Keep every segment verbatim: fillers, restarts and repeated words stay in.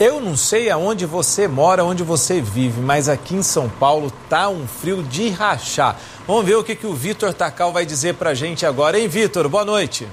Eu não sei aonde você mora, onde você vive, mas aqui em São Paulo tá um frio de rachar. Vamos ver o que, que o Vitor Tacal vai dizer pra gente agora, hein, Vitor? Boa noite.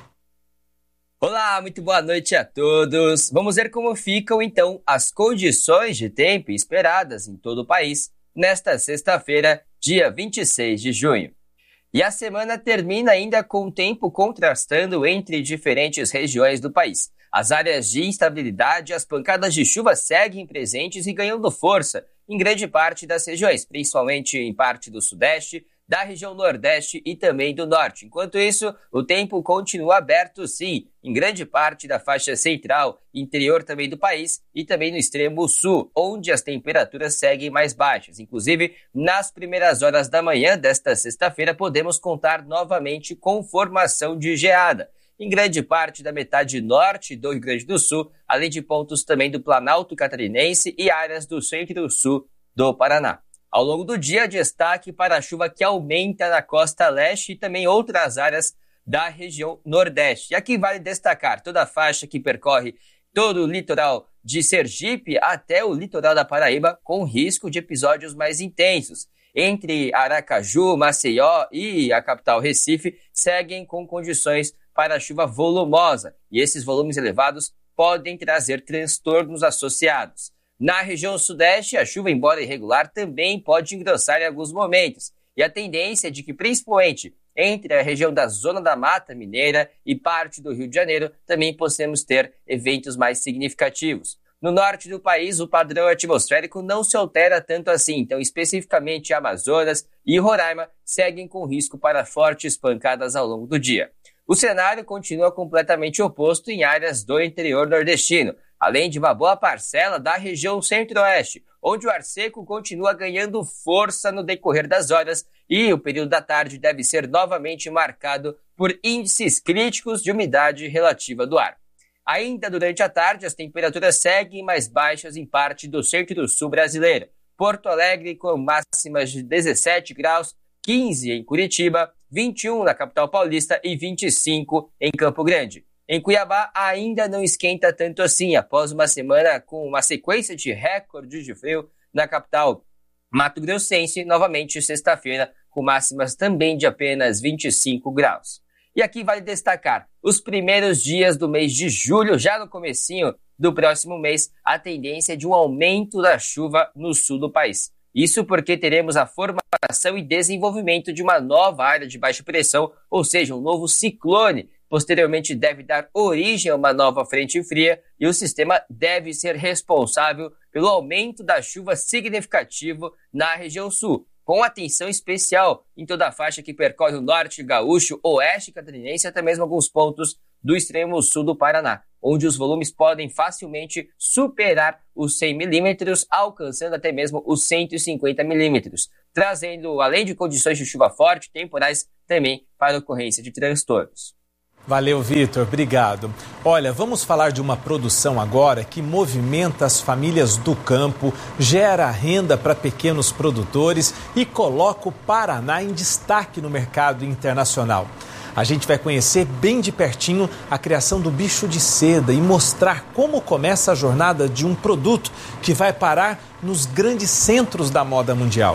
Olá, muito boa noite a todos. Vamos ver como ficam, então, as condições de tempo esperadas em todo o país nesta sexta-feira, dia vinte e seis de junho. E a semana termina ainda com o tempo contrastando entre diferentes regiões do país. As áreas de instabilidade e as pancadas de chuva seguem presentes e ganhando força em grande parte das regiões, principalmente em parte do Sudeste, da região Nordeste e também do Norte. Enquanto isso, o tempo continua aberto, sim, em grande parte da faixa central, interior também do país e também no extremo sul, onde as temperaturas seguem mais baixas. Inclusive, nas primeiras horas da manhã desta sexta-feira, podemos contar novamente com formação de geada em grande parte da metade norte do Rio Grande do Sul, além de pontos também do Planalto Catarinense e áreas do centro-sul do Paraná. Ao longo do dia, destaque para a chuva que aumenta na costa leste e também outras áreas da região nordeste. E aqui vale destacar toda a faixa que percorre todo o litoral de Sergipe até o litoral da Paraíba, com risco de episódios mais intensos. Entre Aracaju, Maceió e a capital Recife, seguem com condições para chuva volumosa. E esses volumes elevados podem trazer transtornos associados. Na região sudeste, a chuva, embora irregular, também pode engrossar em alguns momentos. E a tendência é de que, principalmente entre a região da Zona da Mata Mineira e parte do Rio de Janeiro, também possamos ter eventos mais significativos. No norte do país, o padrão atmosférico não se altera tanto assim. Então, especificamente Amazonas e Roraima seguem com risco para fortes pancadas ao longo do dia. O cenário continua completamente oposto em áreas do interior nordestino, além de uma boa parcela da região centro-oeste, onde o ar seco continua ganhando força no decorrer das horas e o período da tarde deve ser novamente marcado por índices críticos de umidade relativa do ar. Ainda durante a tarde, as temperaturas seguem mais baixas em parte do centro-sul brasileiro. Porto Alegre com máximas de dezessete graus, quinze em Curitiba, vinte e um na capital paulista e vinte e cinco em Campo Grande. Em Cuiabá ainda não esquenta tanto assim, após uma semana com uma sequência de recordes de frio na capital mato-grossense, novamente sexta-feira com máximas também de apenas vinte e cinco graus. E aqui vale destacar, os primeiros dias do mês de julho, já no comecinho do próximo mês, a tendência é de um aumento da chuva no sul do país. Isso porque teremos a formação e desenvolvimento de uma nova área de baixa pressão, ou seja, um novo ciclone. Posteriormente deve dar origem a uma nova frente fria e o sistema deve ser responsável pelo aumento da chuva significativo na região sul, com atenção especial em toda a faixa que percorre o norte gaúcho, oeste catarinense e até mesmo alguns pontos do extremo sul do Paraná, onde os volumes podem facilmente superar os cem milímetros, alcançando até mesmo os cento e cinquenta milímetros, trazendo, além de condições de chuva forte, temporais também para a ocorrência de transtornos. Valeu, Vitor, obrigado. Olha, vamos falar de uma produção agora que movimenta as famílias do campo, gera renda para pequenos produtores e coloca o Paraná em destaque no mercado internacional. A gente vai conhecer bem de pertinho a criação do bicho de seda e mostrar como começa a jornada de um produto que vai parar nos grandes centros da moda mundial.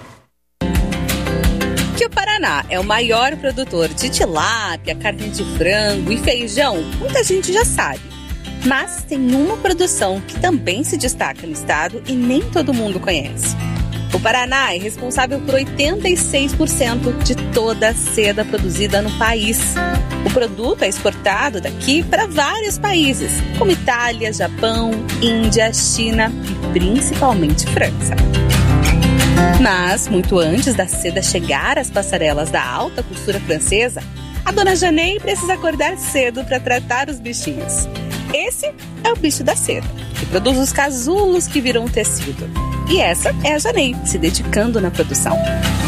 Que o Paraná é o maior produtor de tilápia, carne de frango e feijão, muita gente já sabe. Mas tem uma produção que também se destaca no estado e nem todo mundo conhece. O Paraná é responsável por oitenta e seis por cento de toda a seda produzida no país. O produto é exportado daqui para vários países, como Itália, Japão, Índia, China e principalmente França. Mas, muito antes da seda chegar às passarelas da alta costura francesa, a dona Janei precisa acordar cedo para tratar os bichinhos. Esse é o bicho da seda, que produz os casulos que viram tecido. E essa é a Janei, se dedicando na produção.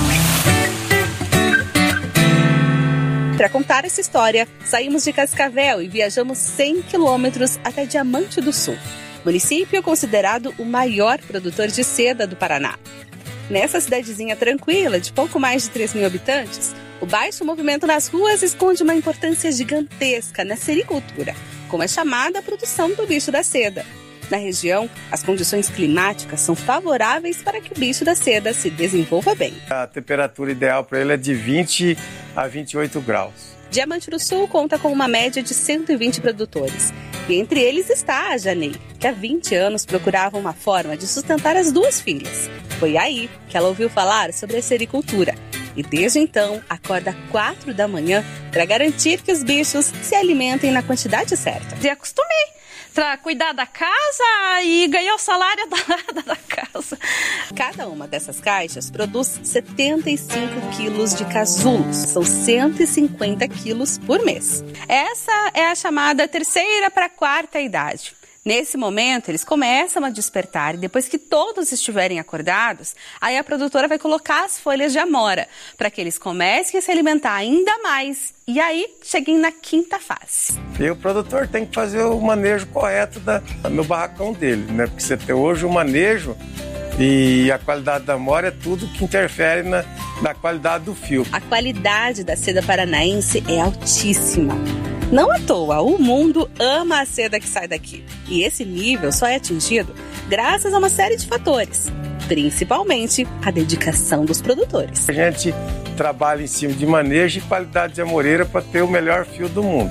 Para contar essa história, saímos de Cascavel e viajamos cem quilômetros até Diamante do Sul, município considerado o maior produtor de seda do Paraná. Nessa cidadezinha tranquila, de pouco mais de três mil habitantes, o baixo movimento nas ruas esconde uma importância gigantesca na sericultura, como é chamada a produção do bicho da seda. Na região, as condições climáticas são favoráveis para que o bicho da seda se desenvolva bem. A temperatura ideal para ele é de vinte a vinte e oito graus. Diamante do Sul conta com uma média de cento e vinte produtores. E entre eles está a Janei, que há vinte anos procurava uma forma de sustentar as duas filhas. Foi aí que ela ouviu falar sobre a sericultura. E desde então, acorda quatro da manhã para garantir que os bichos se alimentem na quantidade certa. E acostumei para cuidar da casa e ganhar o salário da, da casa. Cada uma dessas caixas produz setenta e cinco quilos de casulos. São cento e cinquenta quilos por mês. Essa é a chamada terceira para quarta idade. Nesse momento, eles começam a despertar e depois que todos estiverem acordados, aí a produtora vai colocar as folhas de amora para que eles comecem a se alimentar ainda mais e aí cheguem na quinta fase. E o produtor tem que fazer o manejo correto da, no barracão dele, né? Porque você tem hoje o manejo e a qualidade da amora é tudo que interfere na, na qualidade do fio. A qualidade da seda paranaense é altíssima. Não à toa, o mundo ama a seda que sai daqui. E esse nível só é atingido graças a uma série de fatores, principalmente a dedicação dos produtores. A gente trabalha em cima de manejo e qualidade de amoreira para ter o melhor fio do mundo.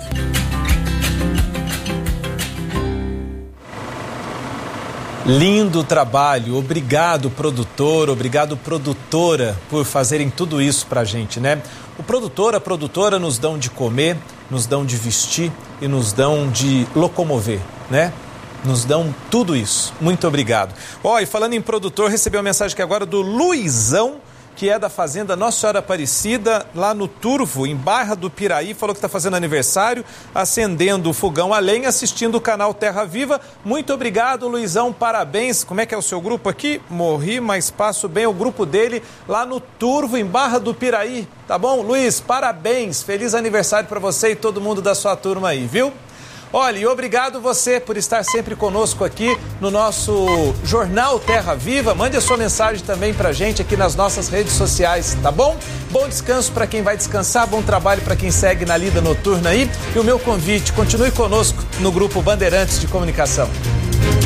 Lindo trabalho, obrigado produtor, obrigado produtora por fazerem tudo isso pra gente, né? O produtor, a produtora nos dão de comer, nos dão de vestir e nos dão de locomover, né? Nos dão tudo isso. Muito obrigado. Ó, oh, e falando em produtor, recebi uma mensagem aqui agora do Luizão, que é da Fazenda Nossa Senhora Aparecida, lá no Turvo, em Barra do Piraí, falou que está fazendo aniversário, acendendo o fogão a lenha, assistindo o canal Terra Viva. Muito obrigado, Luizão, parabéns. Como é que é o seu grupo aqui? Morri, mas passo bem o grupo dele lá no Turvo, em Barra do Piraí. Tá bom? Luiz, parabéns, feliz aniversário para você e todo mundo da sua turma aí, viu? Olha, e obrigado você por estar sempre conosco aqui no nosso Jornal Terra Viva. Mande a sua mensagem também pra gente aqui nas nossas redes sociais, tá bom? Bom descanso para quem vai descansar, bom trabalho para quem segue na lida noturna aí. E o meu convite, continue conosco no Grupo Bandeirantes de Comunicação.